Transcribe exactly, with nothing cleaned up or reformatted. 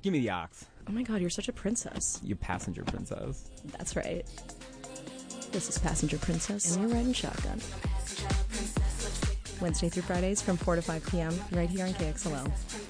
Give me the ox. Oh my god, you're such a princess. You passenger princess. That's right. This is Passenger Princess, and you're riding shotgun. Wednesday through Fridays from four to five p.m. right here on K X L L.